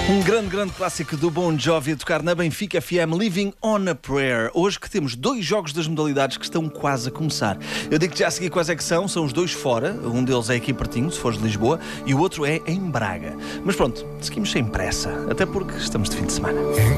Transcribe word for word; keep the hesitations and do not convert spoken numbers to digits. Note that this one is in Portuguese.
Um grande, grande clássico do Bon Jovi a tocar na Benfica F M, Living on a Prayer. Hoje que temos dois jogos das modalidades que estão quase a começar. Eu digo-te já a seguir quais é que são. São os dois fora. Um deles é aqui pertinho, se fores de Lisboa, e o outro é em Braga. Mas pronto, seguimos sem pressa, até porque estamos de fim de semana.